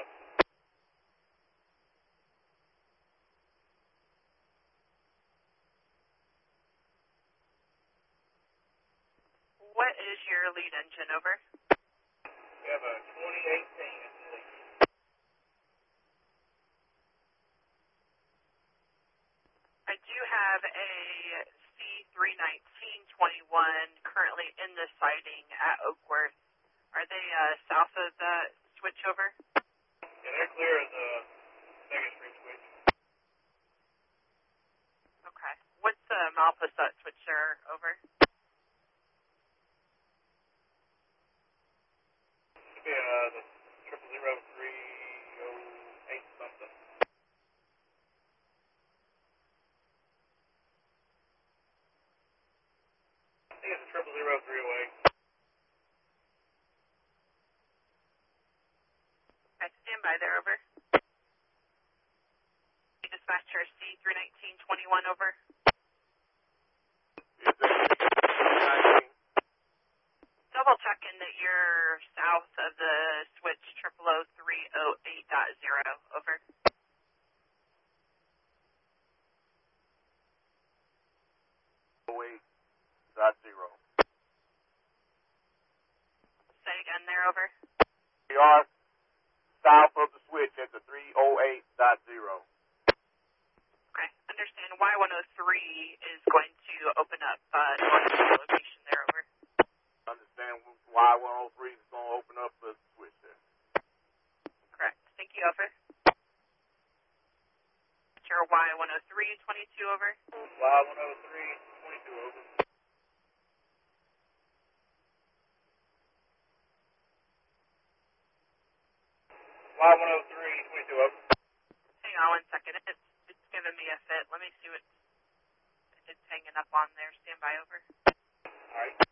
up. What is your lead engine, over? We have a 2018 at the lead. I do have a C31921 currently in the siding at Oakworth. Are they south of that switch, over? Yeah, they're clear of the Second Street switch. Okay. What's the Malpasset switch there, over? Should be the 000308 something. I think it's a 000308. Okay, stand by there, over. Dispatcher C31921, over. Double checking that you're south of the switch 000308.0, over. Say again there, over. We are south of the switch at the 308.0. Okay, understand Y103 is going to open up north of the location there, over. Understand why 103 is going to open up the switch there. Correct. Thank you, over. Your Y10322, over. Y10322 over. Y10322 over. Hang on 1 second. It's giving me a fit. Let me see what it's hanging up on there. Stand by, over. All right.